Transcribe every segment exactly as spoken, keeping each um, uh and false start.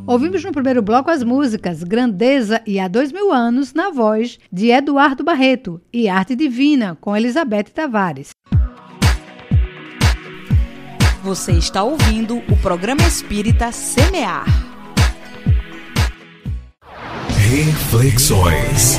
Ouvimos no primeiro bloco as músicas Grandeza e Há Dois Mil Anos, na voz de Eduardo Barreto, e Arte Divina, com Elizabeth Tavares. Você está ouvindo o programa espírita Semear. Reflexões.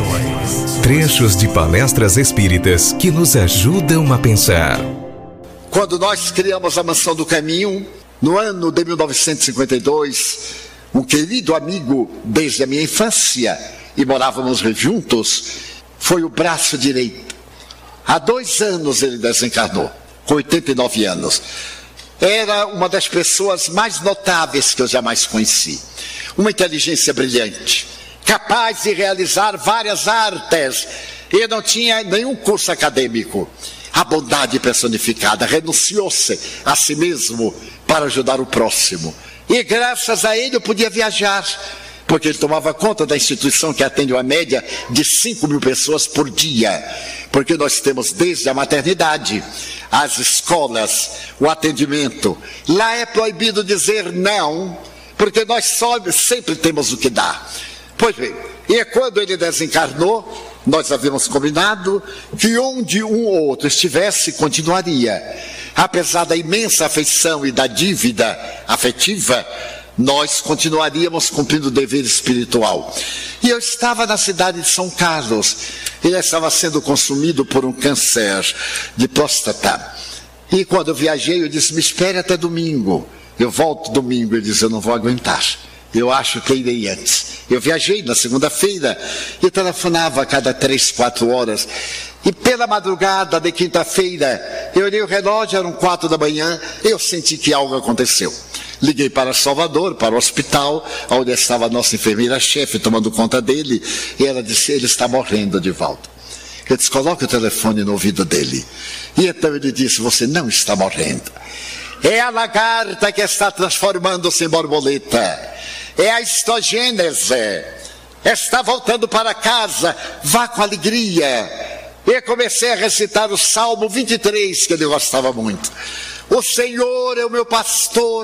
Trechos de palestras espíritas que nos ajudam a pensar. Quando nós criamos a Mansão do Caminho, no ano de mil novecentos e cinquenta e dois, um querido amigo desde a minha infância, e morávamos juntos, foi o braço direito. Há dois anos ele desencarnou, com oitenta e nove anos. Era uma das pessoas mais notáveis que eu jamais conheci. Uma inteligência brilhante, capaz de realizar várias artes, e não tinha nenhum curso acadêmico. A bondade personificada, renunciou-se a si mesmo para ajudar o próximo. E graças a ele eu podia viajar, porque ele tomava conta da instituição que atende uma média de cinco mil pessoas por dia. Porque nós temos desde a maternidade, as escolas, o atendimento. Lá é proibido dizer não, porque nós só sempre temos o que dar. Pois bem, e quando ele desencarnou, nós havíamos combinado que onde um ou outro estivesse, continuaria. Apesar da imensa afeição e da dívida afetiva, nós continuaríamos cumprindo o dever espiritual. E eu estava na cidade de São Carlos. Ele estava sendo consumido por um câncer de próstata. E quando eu viajei, eu disse, me espere até domingo. Eu volto domingo. Ele disse, eu não vou aguentar. Eu acho que irei antes. Eu viajei na segunda-feira e telefonava a cada três, quatro horas. E pela madrugada de quinta-feira, eu olhei o relógio, eram quatro da manhã, eu senti que algo aconteceu. Liguei para Salvador, para o hospital, onde estava a nossa enfermeira-chefe tomando conta dele, e ela disse, ele está morrendo de volta. Eu disse, coloque o telefone no ouvido dele. E então ele disse, você não está morrendo. É a lagarta que está transformando-se em borboleta. É a histogênese. Está voltando para casa, vá com alegria. E comecei a recitar o Salmo vinte e três, que ele gostava muito. O Senhor é o meu pastor,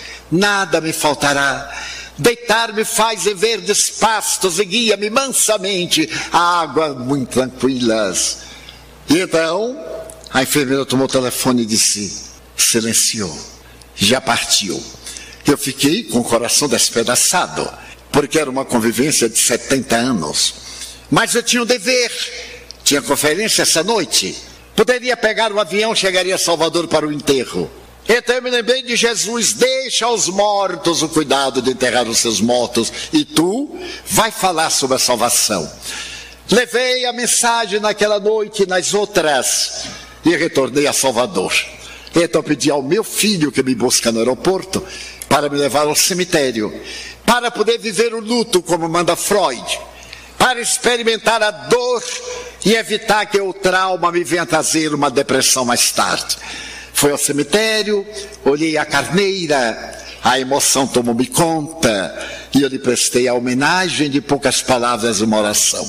nada me faltará. Deitar-me faz em verdes pastos e guia-me mansamente a águas muito tranquilas. E então, a enfermeira tomou o telefone e disse, silenciou, já partiu. Eu fiquei com o coração despedaçado, porque era uma convivência de setenta anos. Mas eu tinha um dever, tinha conferência essa noite. Poderia pegar o avião, chegaria a Salvador para o enterro. Então eu me lembrei de Jesus, deixa aos mortos o cuidado de enterrar os seus mortos, e tu vai falar sobre a salvação. Levei a mensagem naquela noite e nas outras, e retornei a Salvador. Então pedi ao meu filho que me busca no aeroporto, para me levar ao cemitério, para poder viver o luto como manda Freud, para experimentar a dor e evitar que o trauma me venha trazer uma depressão mais tarde. Fui ao cemitério, olhei a carneira, a emoção tomou-me conta, e eu lhe prestei a homenagem de poucas palavras e uma oração.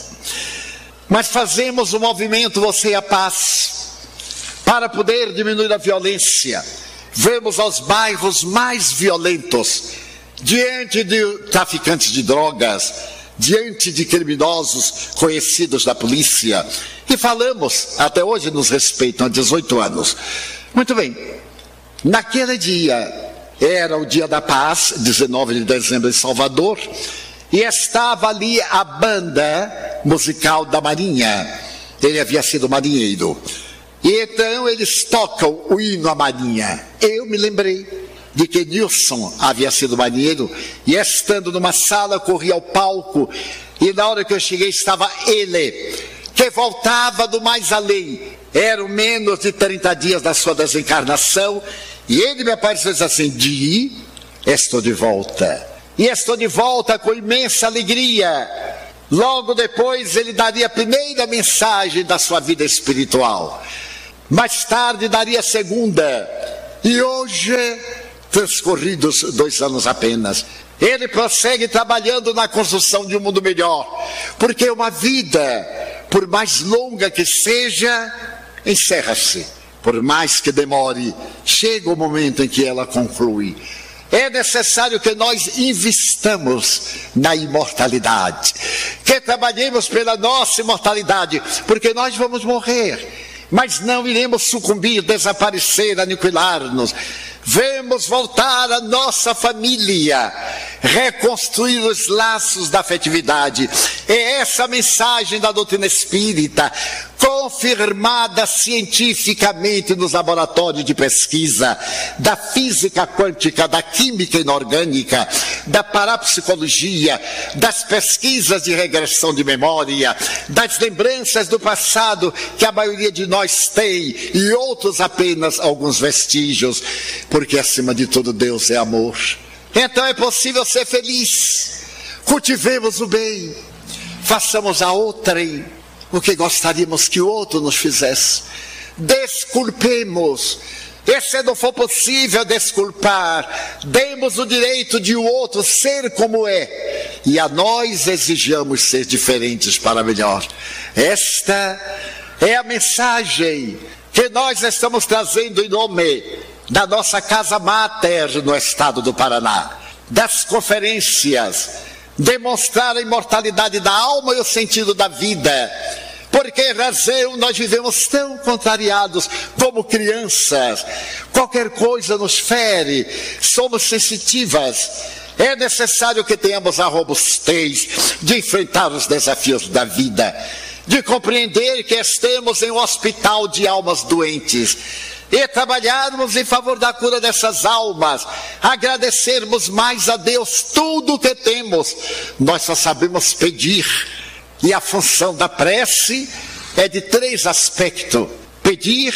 Mas fazemos o movimento Você e a Paz, para poder diminuir a violência. Vemos aos bairros mais violentos, diante de traficantes de drogas, diante de criminosos conhecidos da polícia, e falamos, até hoje nos respeitam, há dezoito anos. Muito bem, naquele dia, era o dia da paz, dezenove de dezembro em Salvador, e estava ali a banda musical da Marinha. Ele havia sido marinheiro. E então eles tocam o hino à Marinha. Eu me lembrei de que Nilson havia sido marinheiro, e estando numa sala, corri ao palco, e na hora que eu cheguei estava ele, que voltava do mais além. Eram menos de trinta dias da sua desencarnação, e ele me apareceu e disse assim, Di, estou de volta. E estou de volta com imensa alegria. Logo depois ele daria a primeira mensagem da sua vida espiritual. Mais tarde daria a segunda. E hoje, transcorridos dois anos apenas, ele prossegue trabalhando na construção de um mundo melhor. Porque uma vida, por mais longa que seja, encerra-se. Por mais que demore, chega o momento em que ela conclui. É necessário que nós investamos na imortalidade, que trabalhemos pela nossa imortalidade, porque nós vamos morrer, mas não iremos sucumbir, desaparecer, aniquilar-nos. Vamos voltar à nossa família, reconstruir os laços da afetividade. É essa a mensagem da doutrina espírita, confirmada cientificamente nos laboratórios de pesquisa da física quântica, da química inorgânica, da parapsicologia, das pesquisas de regressão de memória, das lembranças do passado que a maioria de nós tem e outros apenas alguns vestígios, porque acima de tudo Deus é amor. Então é possível ser feliz. Cultivemos o bem, façamos a outrem o que gostaríamos que o outro nos fizesse. Desculpemos, e se não for possível desculpar, demos o direito de o outro ser como é, e a nós exijamos ser diferentes para melhor. Esta é a mensagem que nós estamos trazendo em nome da nossa casa máter no estado do Paraná, das conferências, demonstrar a imortalidade da alma e o sentido da vida. Por que razão nós vivemos tão contrariados como crianças? Qualquer coisa nos fere, somos sensitivas. É necessário que tenhamos a robustez de enfrentar os desafios da vida, de compreender que estamos em um hospital de almas doentes e trabalharmos em favor da cura dessas almas, agradecermos mais a Deus tudo o que temos. Nós só sabemos pedir, e a função da prece é de três aspectos: pedir,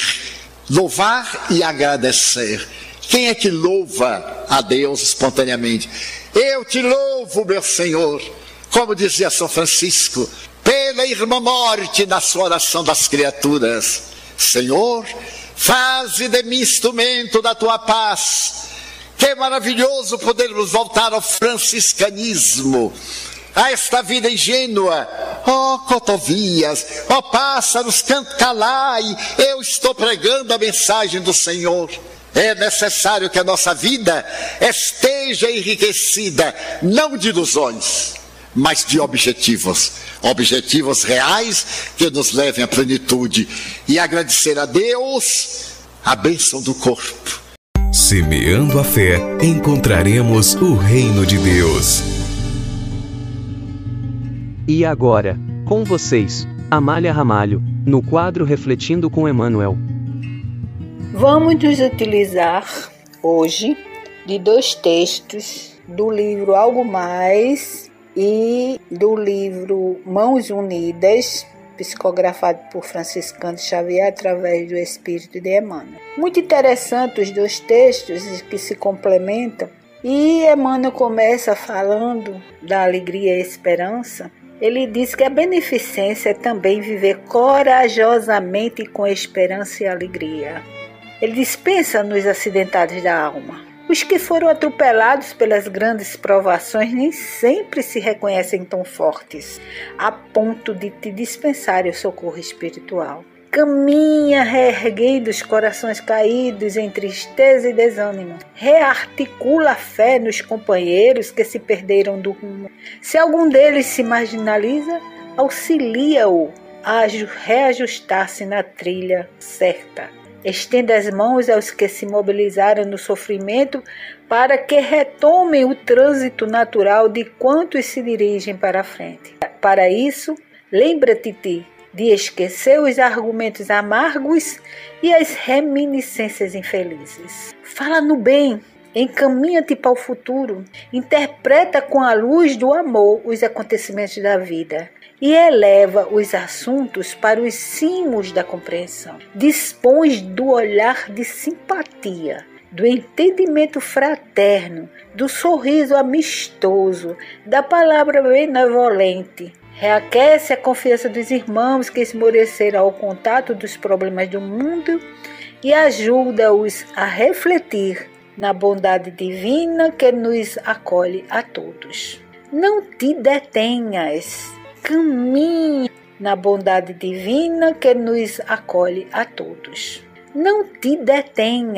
louvar e agradecer. Quem é que louva a Deus espontaneamente? Eu te louvo, meu Senhor, como dizia São Francisco, pela irmã morte na sua oração das criaturas. Senhor, faze de mim instrumento da tua paz. Que maravilhoso podermos voltar ao franciscanismo, a esta vida ingênua. Ó oh, cotovias, ó oh, pássaros, calai, eu estou pregando a mensagem do Senhor. É necessário que a nossa vida esteja enriquecida, não de ilusões, mas de objetivos, objetivos reais que nos levem à plenitude, e agradecer a Deus a bênção do corpo. Semeando a fé, encontraremos o reino de Deus. E agora, com vocês, Amália Ramalho, no quadro Refletindo com Emmanuel. Vamos nos utilizar hoje de dois textos do livro Algo Mais e do livro Mãos Unidas, psicografado por Franciscano Xavier através do Espírito de Emmanuel. Muito interessante os dois textos que se complementam, e Emmanuel começa falando da alegria e esperança. Ele diz que a beneficência é também viver corajosamente com esperança e alegria. Ele dispensa nos acidentados da alma. Os que foram atropelados pelas grandes provações nem sempre se reconhecem tão fortes, a ponto de te dispensarem o socorro espiritual. Caminha reerguendo os corações caídos em tristeza e desânimo. Rearticula a fé nos companheiros que se perderam do rumo. Se algum deles se marginaliza, auxilia-o a reajustar-se na trilha certa. Estenda as mãos aos que se mobilizaram no sofrimento para que retomem o trânsito natural de quantos se dirigem para a frente. Para isso, lembra-te de esquecer os argumentos amargos e as reminiscências infelizes. Fala no bem, encaminha-te para o futuro, interpreta com a luz do amor os acontecimentos da vida e eleva os assuntos para os cimos da compreensão. Dispões do olhar de simpatia, do entendimento fraterno, do sorriso amistoso, da palavra benevolente. Reaquece a confiança dos irmãos que esmoreceram ao contato dos problemas do mundo e ajuda-os a refletir na bondade divina que nos acolhe a todos. Não te detenhas, caminha na bondade divina que nos acolhe a todos. Não te detenha.